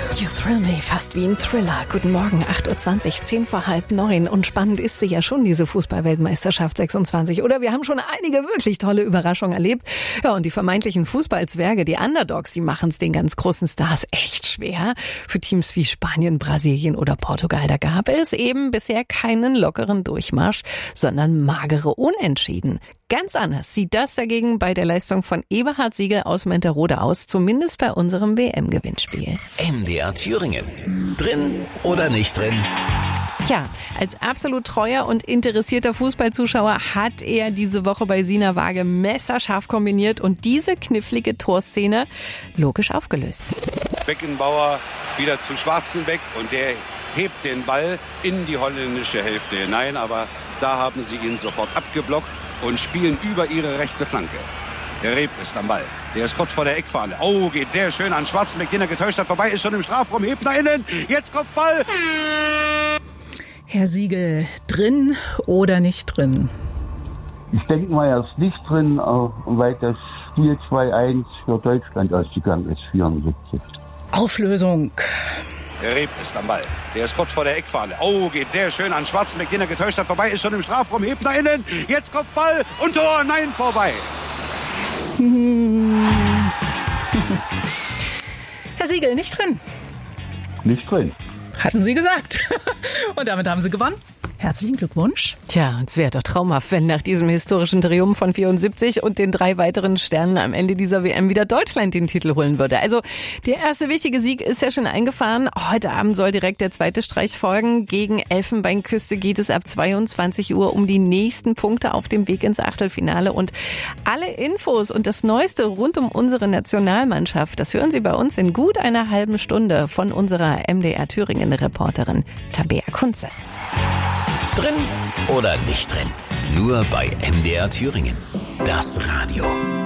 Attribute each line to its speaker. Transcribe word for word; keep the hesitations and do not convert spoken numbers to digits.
Speaker 1: You thrill me, fast wie ein Thriller. Guten Morgen, acht Uhr zwanzig, zehn vor halb neun. Und spannend ist sie ja schon, diese Fußball-Weltmeisterschaft sechsundzwanzig. Oder wir haben schon einige wirklich tolle Überraschungen erlebt. Ja, und die vermeintlichen Fußballzwerge, die Underdogs, die machen es den ganz großen Stars echt schwer. Für Teams wie Spanien, Brasilien oder Portugal, da gab es eben bisher keinen lockeren Durchmarsch, sondern magere Unentschieden. Ganz anders sieht das dagegen bei der Leistung von Eberhard Siegel aus Menterode aus, zumindest bei unserem W M-Gewinnspiel.
Speaker 2: M D R Thüringen. Drin oder nicht drin?
Speaker 1: Tja, als absolut treuer und interessierter Fußballzuschauer hat er diese Woche bei Sina Waage messerscharf kombiniert und diese knifflige Torszene logisch aufgelöst.
Speaker 3: Beckenbauer wieder zu Schwarzenbeck und der hebt den Ball in die holländische Hälfte hinein, aber da haben sie ihn sofort abgeblockt und spielen über ihre rechte Flanke. Der Reeb ist am Ball. Der ist kurz vor der Eckfahne. Oh, geht sehr schön an Schwarzenbeck, den er getäuscht hat. Vorbei, ist schon im Strafraum, hebt nach innen. Jetzt Kopfball.
Speaker 4: Herr Siegel, drin oder nicht drin?
Speaker 5: Ich denke mal, er ist nicht drin, weil das Spiel zwei eins für Deutschland ausgegangen ist, vierundsiebzig.
Speaker 4: Auflösung.
Speaker 3: Der Reeb ist am Ball. Der ist kurz vor der Eckfahne. Oh, geht sehr schön an Schwarzenbeck, den er getäuscht hat. Vorbei, ist schon im Strafraum, hebt nach innen. Jetzt Kopfball und Tor. Nein, vorbei.
Speaker 4: Herr Siegel, nicht drin.
Speaker 5: Nicht drin.
Speaker 4: Hatten Sie gesagt. Und damit haben Sie gewonnen. Herzlichen Glückwunsch.
Speaker 1: Tja, es wäre doch traumhaft, wenn nach diesem historischen Triumph von vierundsiebzig und den drei weiteren Sternen am Ende dieser W M wieder Deutschland den Titel holen würde. Also der erste wichtige Sieg ist ja schon eingefahren. Heute Abend soll direkt der zweite Streich folgen. Gegen Elfenbeinküste geht es ab zweiundzwanzig Uhr um die nächsten Punkte auf dem Weg ins Achtelfinale. Und alle Infos und das Neueste rund um unsere Nationalmannschaft, das hören Sie bei uns in gut einer halben Stunde von unserer M D R Thüringen-Reporterin Tabea Kunze.
Speaker 2: Drin oder nicht drin? Nur bei M D R Thüringen. Das Radio.